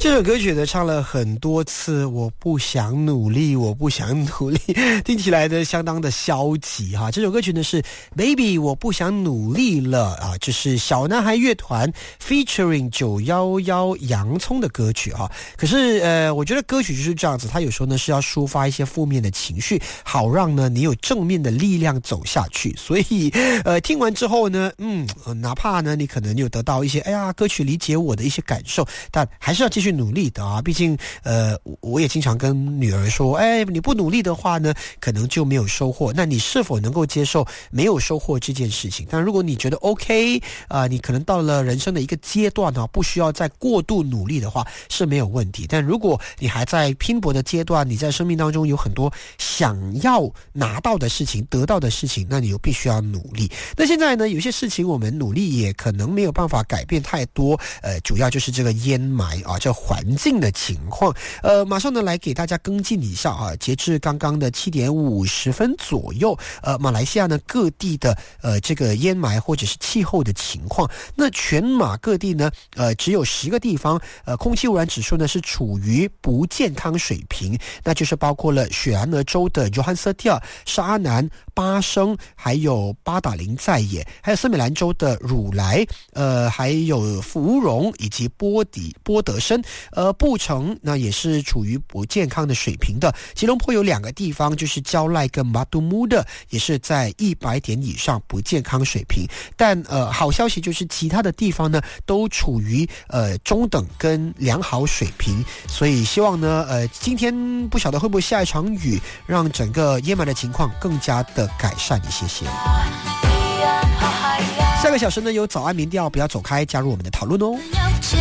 这首歌曲呢唱了很多次，我不想努力，我不想努力，听起来呢相当的消极哈。这首歌曲呢是 Baby 我不想努力了啊，这是小男孩乐团 featuring 911洋葱的歌曲哈。可是我觉得歌曲就是这样子，它有时候呢是要抒发一些负面的情绪，好让呢你有正面的力量走下去。所以听完之后呢，哪怕呢你可能有得到一些歌曲理解我的一些感受，但还是要继续努力的啊。毕竟我也经常跟女儿说，你不努力的话呢可能就没有收获。那你是否能够接受没有收获这件事情？但如果你觉得 OK 你可能到了人生的一个阶段不需要再过度努力的话是没有问题。但如果你还在拼搏的阶段，你在生命当中有很多想要拿到的事情，得到的事情，那你就必须要努力。那现在呢有些事情我们努力也可能没有办法改变太多，主要就是这个烟霾这环境的情况。马上呢来给大家跟进一下截至刚刚的7点50分左右，马来西亚呢各地的这个烟霾或者是气候的情况。那全马各地呢只有10个地方空气污染指数呢是处于不健康水平，那就是包括了雪兰莪州的约翰瑟蒂尔、沙南、巴生，还有巴打林在野，还有森美兰州的汝来，还有芙蓉以及波德申，布城那也是处于不健康的水平的。吉隆坡有2个地方，就是焦赖跟马杜穆的，也是在100点以上不健康水平。但好消息就是其他的地方呢都处于中等跟良好水平，所以希望呢今天不晓得会不会下一场雨，让整个烟霾的情况更加的改善一些些。下个小时呢有早安民调，不要走开，加入我们的讨论哦。